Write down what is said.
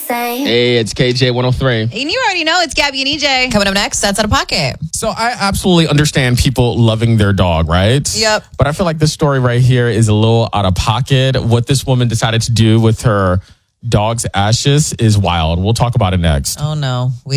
say. Hey, it's KJ 103. And you already know it's Gabby and EJ. Coming up next, that's Out of Pocket. So I absolutely understand people loving their dog, right? Yep. But I feel like this story right here is a little out of pocket. What this woman decided to do with her dog's ashes is wild. We'll talk about it next. Oh, no. We